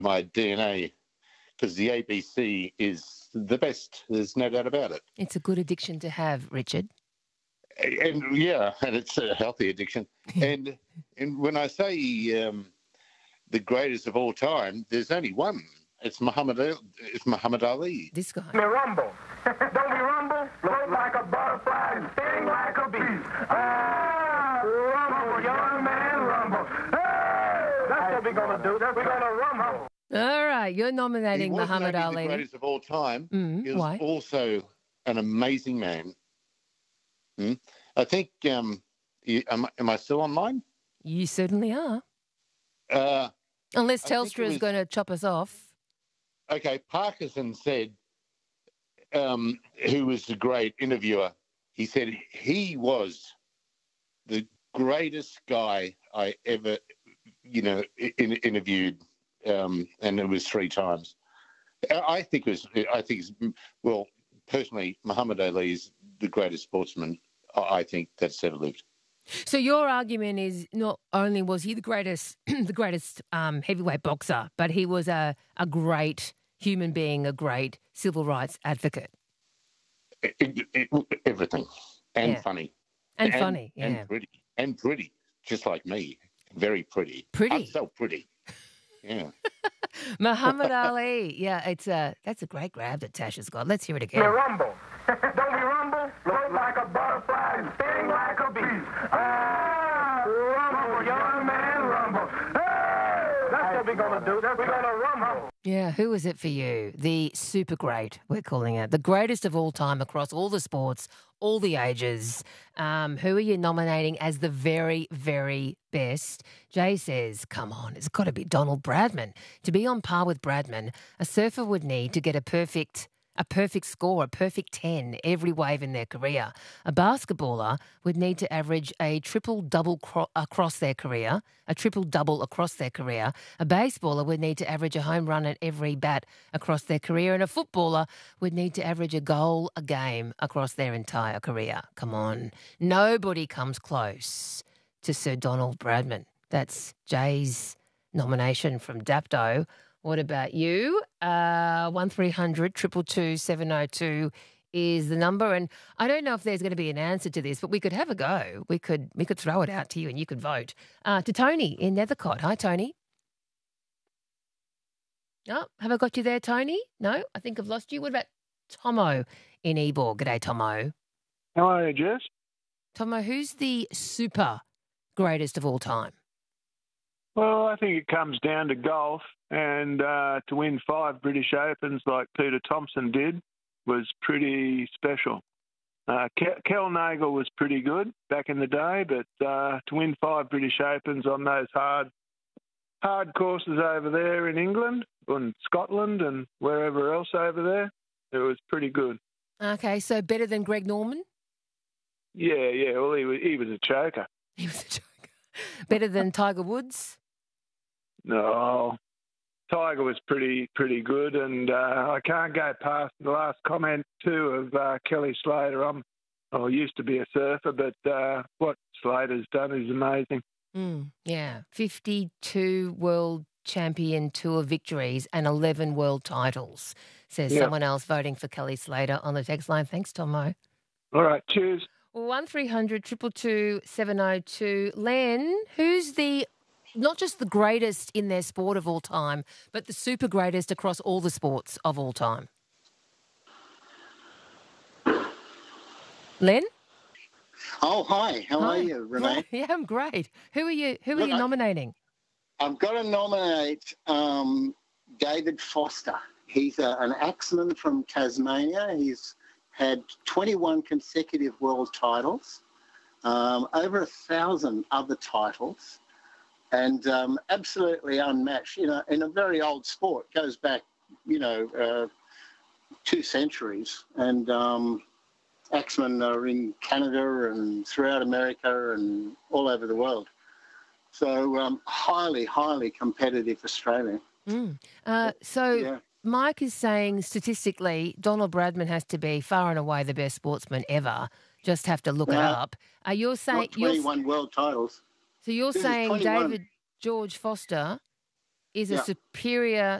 my DNA because the ABC is the best. There's no doubt about it. It's a good addiction to have, Richard. And it's a healthy addiction. and when I say the greatest of all time, there's only one. It's Muhammad Ali. This guy. Me rumble. Don't we rumble? Float like a butterfly and sting like a bee. Rumble, young man, rumble. Hey! That's what we're going to do. We're going to rumble. All right, you're nominating Muhammad Ali. He wasn't only the greatest of all time. He was why? also an amazing man. I think, am I still online? You certainly are. Unless Telstra is going to chop us off. Okay, Parkinson said, who was the great interviewer, he said he was the greatest guy I ever, interviewed, and it was 3 times. Personally, Muhammad Ali is the greatest sportsman I think that's ever lived. So your argument is not only was he the greatest, heavyweight boxer, but he was a great human being, a great civil rights advocate. Everything. And funny. And funny, yeah. And pretty. And pretty, just like me. Very pretty. Pretty? I'm so pretty. Yeah. Muhammad Ali. Yeah, that's a great grab that Tash has got. Let's hear it again. Me rumble. Don't we rumble? Float like a butterfly and sting like a bee. Rumble, young man, rumble. Hey! That's what we're going to do. We're going to rumble. Yeah, who is it for you? The super great, we're calling it. The greatest of all time across all the sports, all the ages. Who are you nominating as the very, very best? Jay says, come on, it's got to be Donald Bradman. To be on par with Bradman, a surfer would need to get a perfect score, a perfect 10 every wave in their career. A basketballer would need to average a triple-double across their career. A baseballer would need to average a home run at every bat across their career. And a footballer would need to average a goal a game across their entire career. Come on. Nobody comes close to Sir Donald Bradman. That's Jay's nomination from Dapto. What about you? 1300 222 702 is the number. And I don't know if there's going to be an answer to this, but we could have a go. We could throw it out to you and you could vote. To Tony in Nethercott. Hi, Tony. Oh, have I got you there, Tony? No, I think I've lost you. What about Tomo in Ebor? G'day, Tomo. How are you, Jess? Tomo, who's the super greatest of all time? Well, I think it comes down to golf, and to win 5 British Opens like Peter Thompson did was pretty special. Kel Nagle was pretty good back in the day, but to win 5 British Opens on those hard courses over there in England and Scotland and wherever else over there, it was pretty good. Okay, so better than Greg Norman? Yeah. Well, he was a choker. He was a choker. Better than Tiger Woods? No, Tiger was pretty good, and I can't go past the last comment too of Kelly Slater. I used to be a surfer, but what Slater's done is amazing. Yeah, 52 World Champion Tour victories and 11 world titles, says someone else voting for Kelly Slater on the text line. Thanks, Tomo. All right, cheers. 1300 222 702. Len, who's not just the greatest in their sport of all time, but the super greatest across all the sports of all time? Len? Oh, hi. How are you, Renee? Yeah, I'm great. Who are you nominating? I've got to nominate David Foster. He's an axeman from Tasmania. He's had 21 consecutive world titles, over 1,000 other titles, and absolutely unmatched in a very old sport. Goes back, 2 centuries, and axemen are in Canada and throughout America and all over the world. So highly, highly competitive Australian. Mike is saying statistically Donald Bradman has to be far and away the best sportsman ever. Just have to look it up. You're saying 21 world titles. So you're saying David George Foster is a Yeah. superior